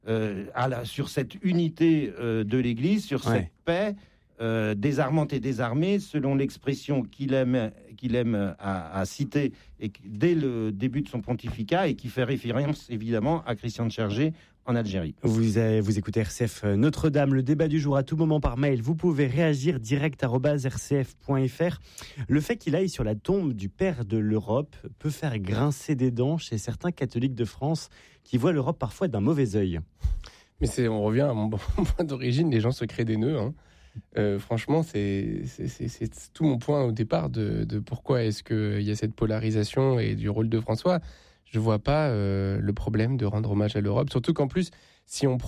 sur cette unité de l'Église, sur cette paix désarmante et désarmée, selon l'expression qu'il aime à citer dès le début de son pontificat, et qui fait référence évidemment à Christian de Chergé en Algérie. Vous écoutez RCF Notre-Dame, le débat du jour à tout moment par mail. Vous pouvez réagir direct@rcf.fr. Le fait qu'il aille sur la tombe du père de l'Europe peut faire grincer des dents chez certains catholiques de France qui voient l'Europe parfois d'un mauvais œil. Mais on revient à mon point d'origine, les gens se créent des nœuds. Franchement, c'est tout mon point au départ de pourquoi est-ce qu'il y a cette polarisation et du rôle de François. Je vois pas le problème de rendre hommage à l'Europe, surtout qu'en plus, si on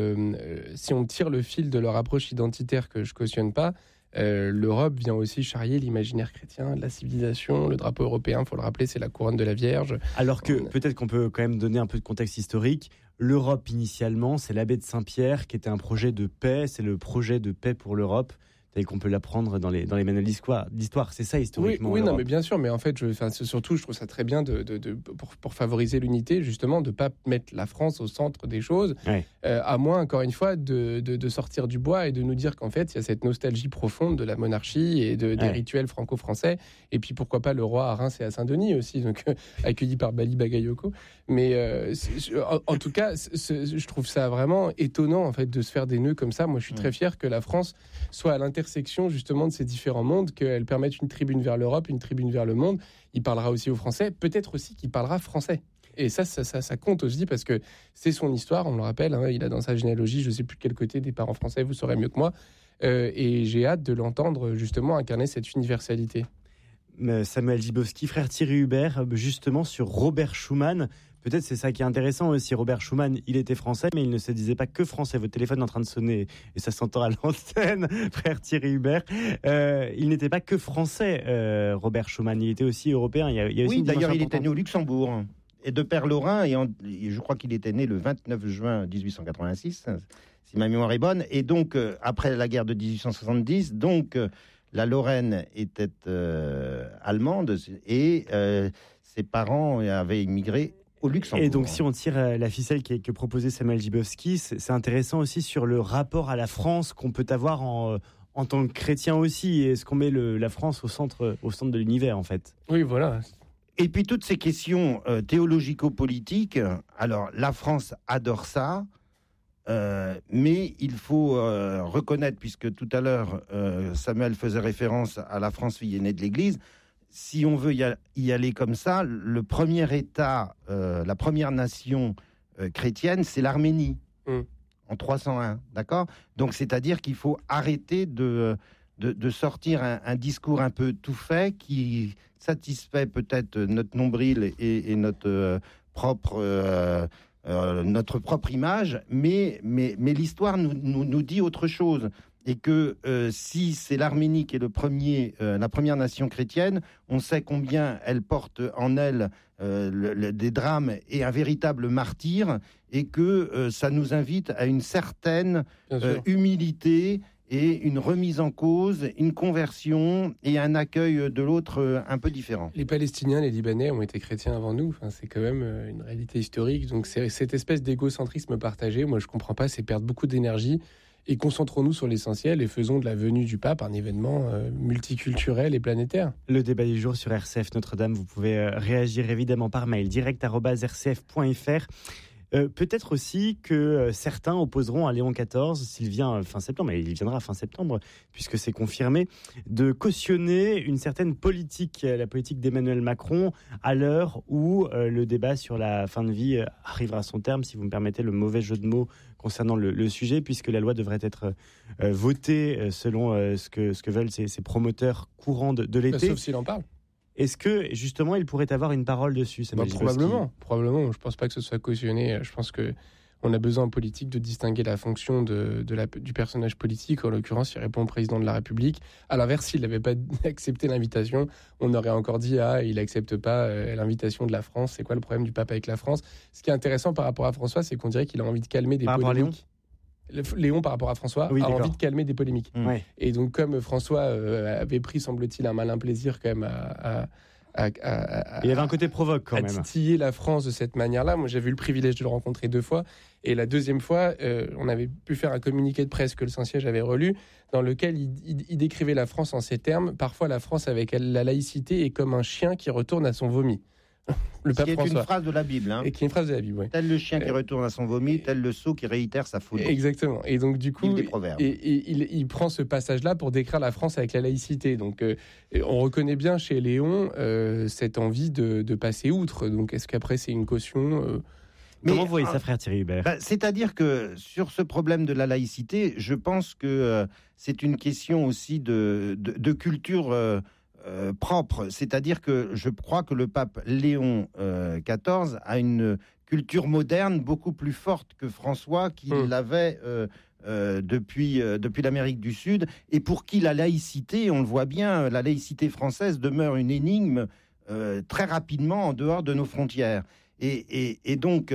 tire le fil de leur approche identitaire que je cautionne pas, l'Europe vient aussi charrier l'imaginaire chrétien de la civilisation. Le drapeau européen, faut le rappeler, c'est la couronne de la Vierge. Alors que peut-être qu'on peut quand même donner un peu de contexte historique. L'Europe, initialement, c'est l'abbé de Saint-Pierre qui était un projet de paix. C'est le projet de paix pour l'Europe, tel qu'on peut l'apprendre dans les manuels d'histoire. C'est ça, historiquement. Oui, non, mais bien sûr. Mais en fait, surtout, je trouve ça très bien pour favoriser l'unité, justement, de ne pas mettre la France au centre des choses. Ouais. À moins, encore une fois, de sortir du bois et de nous dire qu'en fait, il y a cette nostalgie profonde de la monarchie et des rituels franco-français. Et puis, pourquoi pas le roi à Reims et à Saint-Denis aussi, donc accueilli par Bali Bagayoko. Mais en tout cas, je trouve ça vraiment étonnant, en fait, de se faire des nœuds comme ça. Moi, je suis très fier que la France soit à l'intersection justement de ces différents mondes, qu'elle permette une tribune vers l'Europe, une tribune vers le monde. Il parlera aussi aux Français, peut-être aussi qu'il parlera français. Et ça compte aussi, parce que c'est son histoire, on le rappelle, il a dans sa généalogie, je ne sais plus de quel côté, des parents français, vous saurez mieux que moi, et j'ai hâte de l'entendre justement incarner cette universalité. Samuel Gibowski, frère Thierry Hubert, justement sur Robert Schuman. Peut-être c'est ça qui est intéressant aussi. Robert Schuman, il était français, mais il ne se disait pas que français. Votre téléphone est en train de sonner et ça s'entend à l'antenne, frère Thierry Hubert. Il n'était pas que français, Robert Schuman. Il était aussi européen. Il y a aussi d'ailleurs, il était né au Luxembourg et de père lorrain. Et je crois qu'il était né le 29 juin 1886, si ma mémoire est bonne. Et donc, après la guerre de 1870, la Lorraine était allemande et ses parents avaient immigré au Luxembourg. Et donc, si on tire la ficelle que proposait Samuel Gibowski, c'est intéressant aussi sur le rapport à la France qu'on peut avoir en tant que chrétien aussi. Est-ce qu'on met la France au centre de l'univers, en fait ? Oui, voilà. Et puis, toutes ces questions théologico-politiques, alors, la France adore ça, mais il faut reconnaître, puisque tout à l'heure, Samuel faisait référence à la France fille aînée de l'Église, si on veut y aller comme ça, le premier État, la première nation chrétienne, c'est l'Arménie, en 301, d'accord ? Donc, c'est-à-dire qu'il faut arrêter de sortir un discours un peu tout fait qui satisfait peut-être notre nombril et notre propre image, mais l'histoire nous dit autre chose. Et que si c'est l'Arménie qui est la première nation chrétienne, on sait combien elle porte en elle des drames et un véritable martyre, et que ça nous invite à une certaine humilité et une remise en cause, une conversion et un accueil de l'autre un peu différent. Les Palestiniens, les Libanais ont été chrétiens avant nous. Enfin, c'est quand même une réalité historique. Donc c'est cette espèce d'égocentrisme partagé. Moi, je comprends pas. C'est perdre beaucoup d'énergie. Et concentrons-nous sur l'essentiel et faisons de la venue du pape un événement multiculturel et planétaire. Le débat du jour sur RCF Notre-Dame, vous pouvez réagir évidemment par mail direct@rcf.fr. Peut-être aussi que certains opposeront à Léon XIV, s'il vient fin septembre, et il viendra fin septembre, puisque c'est confirmé, de cautionner une certaine politique, la politique d'Emmanuel Macron, à l'heure où le débat sur la fin de vie arrivera à son terme, si vous me permettez le mauvais jeu de mots concernant le sujet, puisque la loi devrait être votée selon ce que veulent ces promoteurs courants de l'été. Sauf s'il en parle. Est-ce que, justement, il pourrait avoir une parole dessus, Probablement. Je ne pense pas que ce soit cautionné. Je pense qu'on a besoin en politique de distinguer la fonction du personnage politique. En l'occurrence, il répond au président de la République. À l'inverse, s'il n'avait pas accepté l'invitation, on aurait encore dit « il n'accepte pas l'invitation de la France. C'est quoi le problème du pape avec la France ?» Ce qui est intéressant par rapport à François, c'est qu'on dirait qu'il a envie de calmer des polémiques. Léon, par rapport à François, a envie de calmer des polémiques. Ouais. Et donc, comme François avait pris, semble-t-il, un malin plaisir quand même à Il y avait un côté provoque quand même. Titiller la France de cette manière-là. Moi, j'avais eu le privilège de le rencontrer 2 fois. Et la deuxième fois, on avait pu faire un communiqué de presse que le Saint-Siège avait relu, dans lequel il décrivait la France en ces termes. Parfois, la France, avec la laïcité, est comme un chien qui retourne à son vomi. Le pape François. Qui est une phrase de la Bible. Et qui est une phrase de la Bible, oui. Tel le chien qui retourne à son vomi, tel le sot qui réitère sa folie. Exactement. Et donc, du coup, il prend ce passage-là pour décrire la France avec la laïcité. Donc, on reconnaît bien chez Léon cette envie de passer outre. Donc, est-ce qu'après, c'est une caution Comment vous voyez ça, frère Thierry Hubert ? C'est-à-dire que sur ce problème de la laïcité, je pense que c'est une question aussi de culture propre. C'est-à-dire que je crois que le pape Léon XIV a une culture moderne beaucoup plus forte que François, qui l'avait depuis l'Amérique du Sud, et pour qui la laïcité, on le voit bien, la laïcité française demeure une énigme très rapidement en dehors de nos frontières. Et donc,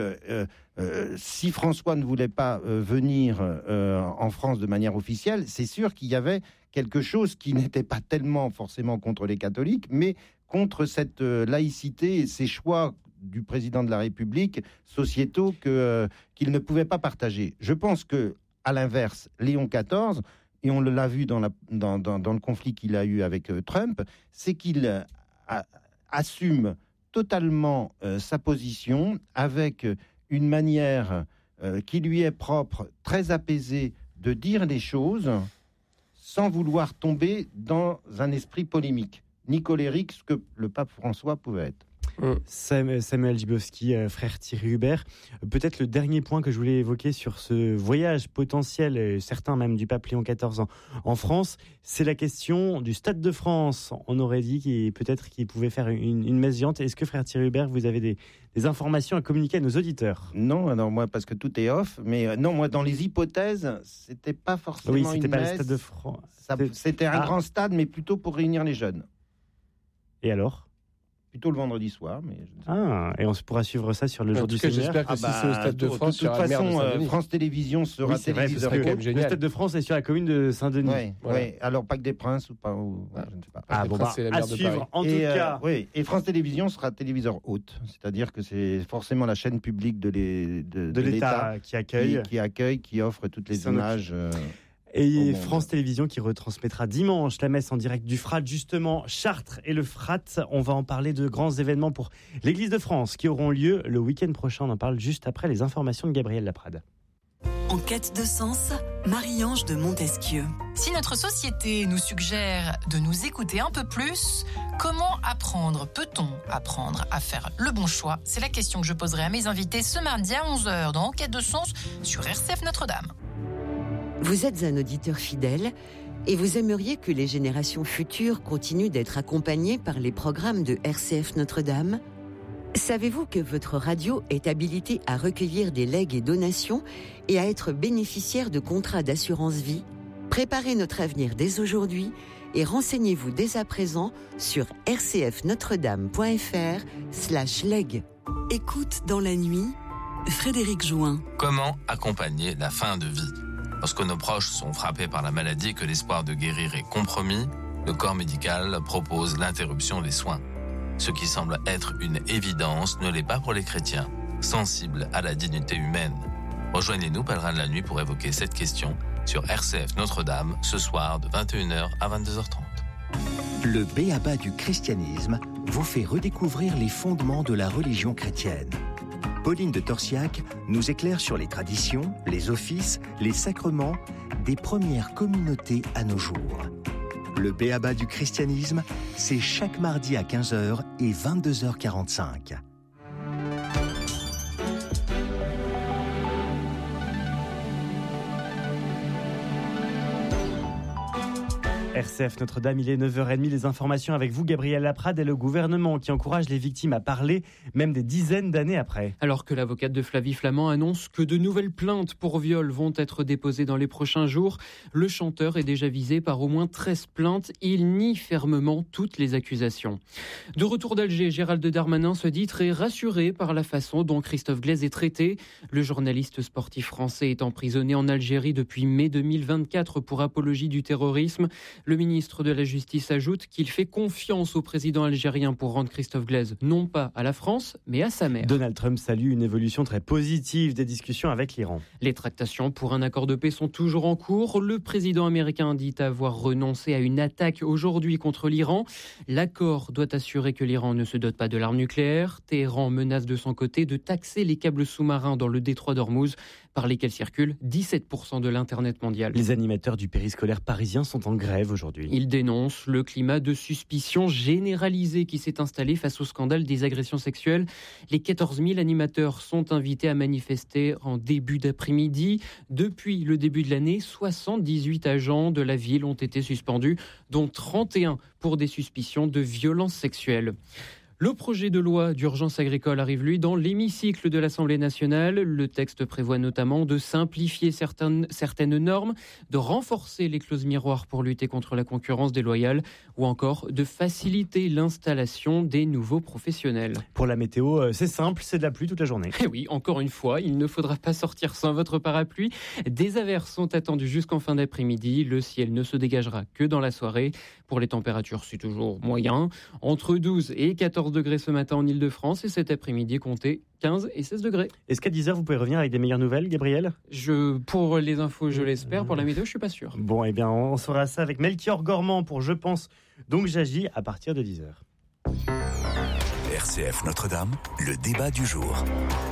si François ne voulait pas venir en France de manière officielle, c'est sûr qu'il y avait quelque chose qui n'était pas tellement forcément contre les catholiques, mais contre cette laïcité et ces choix du président de la République sociétaux qu'il ne pouvait pas partager. Je pense que, à l'inverse, Léon XIV, et on l'a vu dans le conflit qu'il a eu avec Trump, c'est qu'il assume totalement sa position avec une manière qui lui est propre, très apaisée, de dire les choses sans vouloir tomber dans un esprit polémique, ni colérique, ce que le pape François pouvait être. Samuel Gibowski, frère Thierry Hubert, peut-être le dernier point que je voulais évoquer sur ce voyage potentiel, certains même du pape Léon XIV en France, c'est la question du Stade de France. On aurait dit qu'il pouvait faire une messe géante. Est-ce que, frère Thierry Hubert, vous avez des informations à communiquer à nos auditeurs ? Non, alors moi, parce que tout est off, mais non, moi, dans les hypothèses, c'était pas forcément une messe. Oui, c'était pas le Stade de France. C'était un grand stade, mais plutôt pour réunir les jeunes. Et alors ? Plutôt le vendredi soir. Mais et on pourra suivre ça sur le jour du Seigneur. J'espère que si c'est au Stade de France, de toute façon, France Télévisions sera téléviseur. Le Stade de France est sur la commune de Saint-Denis. Oui. Alors Parc des Princes ou pas, je ne sais pas. C'est la mer à suivre. En tout cas. Oui. Et France Télévisions sera téléviseur hôte, c'est-à-dire que c'est forcément la chaîne publique de l'État qui accueille, qui offre toutes les images. Et France Télévisions qui retransmettra dimanche la messe en direct du FRAT, justement, Chartres et le FRAT. On va en parler de grands événements pour l'Église de France qui auront lieu le week-end prochain. On en parle juste après les informations de Gabriel Laprade. En quête de sens, Marie-Ange de Montesquieu. Si notre société nous suggère de nous écouter un peu plus, comment peut-on apprendre à faire le bon choix ? C'est la question que je poserai à mes invités ce mardi à 11h dans En quête de sens sur RCF Notre-Dame. Vous êtes un auditeur fidèle et vous aimeriez que les générations futures continuent d'être accompagnées par les programmes de RCF Notre-Dame ? Savez-vous que votre radio est habilitée à recueillir des legs et donations et à être bénéficiaire de contrats d'assurance vie ? Préparez notre avenir dès aujourd'hui et renseignez-vous dès à présent sur rcfnotredame.fr/leg. Écoute dans la nuit, Frédéric Jouin. Comment accompagner la fin de vie ? Lorsque nos proches sont frappés par la maladie et que l'espoir de guérir est compromis, le corps médical propose l'interruption des soins. Ce qui semble être une évidence ne l'est pas pour les chrétiens, sensibles à la dignité humaine. Rejoignez-nous, pèlerins de la nuit, pour évoquer cette question sur RCF Notre-Dame, ce soir de 21h à 22h30. Le b.a.-ba du christianisme vous fait redécouvrir les fondements de la religion chrétienne. Pauline de Torsiac nous éclaire sur les traditions, les offices, les sacrements des premières communautés à nos jours. Le b.a.-ba du christianisme, c'est chaque mardi à 15h et 22h45. RCF Notre-Dame, il est 9h30, les informations avec vous, Gabriel Laprade, et le gouvernement qui encourage les victimes à parler, même des dizaines d'années après. Alors que l'avocate de Flavie Flament annonce que de nouvelles plaintes pour viol vont être déposées dans les prochains jours, le chanteur est déjà visé par au moins 13 plaintes. Il nie fermement toutes les accusations. De retour d'Alger, Gérald Darmanin se dit très rassuré par la façon dont Christophe Glaise est traité. Le journaliste sportif français est emprisonné en Algérie depuis mai 2024 pour apologie du terrorisme. Le ministre de la Justice ajoute qu'il fait confiance au président algérien pour rendre Christophe Glaise non pas à la France, mais à sa mère. Donald Trump salue une évolution très positive des discussions avec l'Iran. Les tractations pour un accord de paix sont toujours en cours. Le président américain dit avoir renoncé à une attaque aujourd'hui contre l'Iran. L'accord doit assurer que l'Iran ne se dote pas de l'arme nucléaire. Téhéran menace de son côté de taxer les câbles sous-marins dans le détroit d'Ormuz, par lesquels circulent 17% de l'Internet mondial. Les animateurs du périscolaire parisien sont en grève aujourd'hui. Ils dénoncent le climat de suspicion généralisé qui s'est installé face au scandale des agressions sexuelles. Les 14 000 animateurs sont invités à manifester en début d'après-midi. Depuis le début de l'année, 78 agents de la ville ont été suspendus, dont 31 pour des suspicions de violences sexuelles. Le projet de loi d'urgence agricole arrive, lui, dans l'hémicycle de l'Assemblée nationale. Le texte prévoit notamment de simplifier certaines normes, de renforcer les clauses miroirs pour lutter contre la concurrence déloyale ou encore de faciliter l'installation des nouveaux professionnels. Pour la météo, c'est simple, c'est de la pluie toute la journée. Et oui, encore une fois, il ne faudra pas sortir sans votre parapluie. Des averses sont attendues jusqu'en fin d'après-midi. Le ciel ne se dégagera que dans la soirée. Pour les températures, c'est toujours moyen. Entre 12 et 14 degrés ce matin en Ile-de-France et cet après-midi, comptez 15 et 16 degrés. Est-ce qu'à 10h, vous pouvez revenir avec des meilleures nouvelles, Gabriel ? Pour les infos, je l'espère. Pour la météo, je ne suis pas sûr. Bon, eh bien, on saura ça avec Melchior Gormand pour Je pense, donc j'agis à partir de 10h. RCF Notre-Dame, le débat du jour.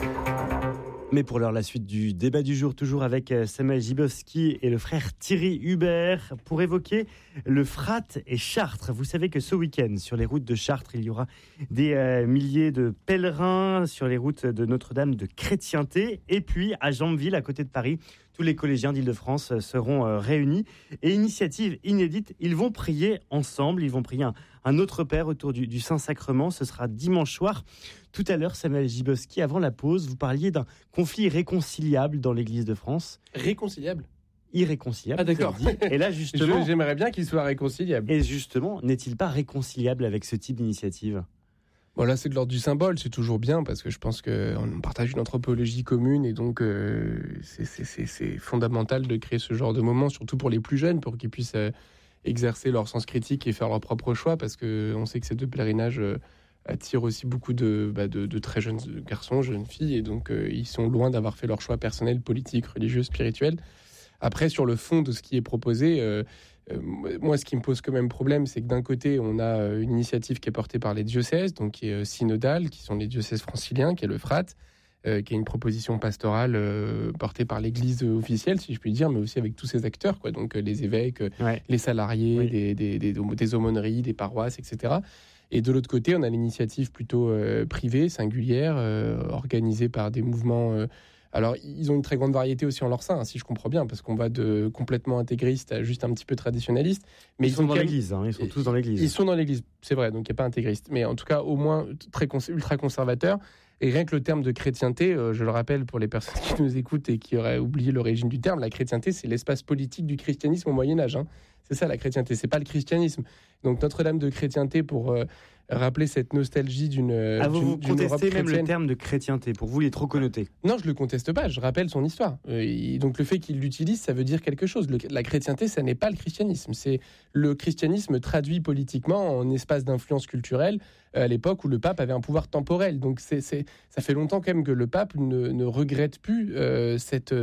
Mais pour l'heure, la suite du débat du jour, toujours avec Samuel Gibowski et le frère Thierry Hubert, pour évoquer le Frat et Chartres. Vous savez que ce week-end, sur les routes de Chartres, il y aura des milliers de pèlerins sur les routes de Notre-Dame de Chrétienté. Et puis, à Jambeville, à côté de Paris, tous les collégiens d'Île-de-France seront réunis. Et initiative inédite, ils vont prier ensemble, ils vont prier un autre Père autour du Saint-Sacrement. Ce sera dimanche soir. Tout à l'heure, Samuel Gibowski, avant la pause, vous parliez d'un conflit irréconciliable dans l'Église de France. Réconciliable ? Irréconciliable. Ah d'accord. Et là, justement, j'aimerais bien qu'il soit réconciliable. Et justement, n'est-il pas réconciliable avec ce type d'initiative ? Bon, là, c'est de l'ordre du symbole, c'est toujours bien, parce que je pense qu'on partage une anthropologie commune, et donc c'est fondamental de créer ce genre de moment, surtout pour les plus jeunes, pour qu'ils puissent exercer leur sens critique et faire leur propre choix, parce qu'on sait que ces deux pèlerinages attirent aussi beaucoup de très jeunes garçons, jeunes filles, et donc ils sont loin d'avoir fait leur choix personnel, politique, religieux, spirituel. Après, sur le fond de ce qui est proposé, moi, ce qui me pose quand même problème, c'est que d'un côté, on a une initiative qui est portée par les diocèses, donc qui est synodale, qui sont les diocèses franciliens, qui est le FRAT, qui est une proposition pastorale portée par l'Église officielle, si je puis dire, mais aussi avec tous ses acteurs, quoi, donc les évêques, les salariés, oui, des aumôneries, des paroisses, etc. Et de l'autre côté, on a l'initiative plutôt privée, singulière, organisée par des mouvements... Alors, ils ont une très grande variété aussi en leur sein, hein, si je comprends bien, parce qu'on va de complètement intégriste à juste un petit peu traditionnaliste. Mais ils sont dans l'église, hein, ils sont tous dans l'église. Ils sont dans l'église, c'est vrai, donc il n'y a pas intégriste. Mais en tout cas, au moins ultra conservateur. Et rien que le terme de chrétienté, je le rappelle pour les personnes qui nous écoutent et qui auraient oublié l'origine du terme, la chrétienté, c'est l'espace politique du christianisme au Moyen-Âge. Hein. C'est ça la chrétienté, c'est pas le christianisme. Donc Notre-Dame de Chrétienté, pour rappeler cette nostalgie d'une vous contestez même chrétienne. Le terme de chrétienté, pour vous il est trop connoté. Non, je le conteste pas, je rappelle son histoire. Donc le fait qu'il l'utilise, ça veut dire quelque chose. La chrétienté, ça n'est pas le christianisme, c'est le christianisme traduit politiquement en espace d'influence culturelle à l'époque où le pape avait un pouvoir temporel. Donc ça fait longtemps quand même que le pape ne regrette plus cette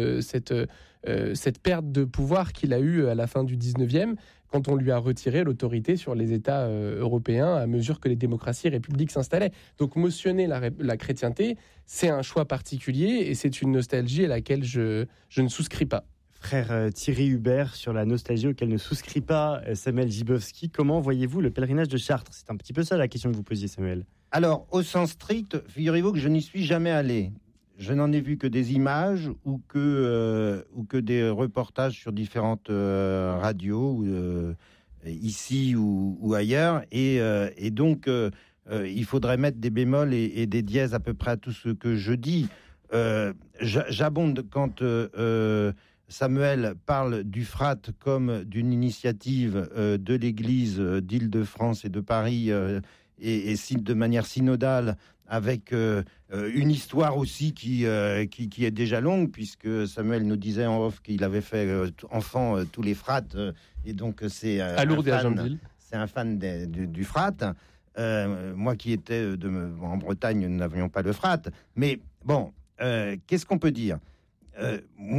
perte de pouvoir qu'il a eue à la fin du 19e, quand on lui a retiré l'autorité sur les États européens à mesure que les démocraties républiques s'installaient. Donc motionner la chrétienté, c'est un choix particulier et c'est une nostalgie à laquelle je ne souscris pas. Frère Thierry Hubert, sur la nostalgie auquel ne souscrit pas Samuel Gibowski, comment voyez-vous le pèlerinage de Chartres ? C'est un petit peu ça la question que vous posiez, Samuel. Alors, au sens strict, figurez-vous que je n'y suis jamais allé. Je n'en ai vu que des images ou que des reportages sur différentes radios, ici ou ailleurs. Et donc, il faudrait mettre des bémols et des dièses à peu près à tout ce que je dis. J'abonde quand Samuel parle du FRAT comme d'une initiative de l'Église d'Île-de-France et de Paris et de manière synodale, avec une histoire aussi qui est déjà longue, puisque Samuel nous disait en off qu'il avait fait enfant tous les frates, et donc c'est à Lourdes et à Gentil. C'est un fan du frat. Moi qui étais en Bretagne, nous n'avions pas le frat. Mais bon, qu'est-ce qu'on peut dire ?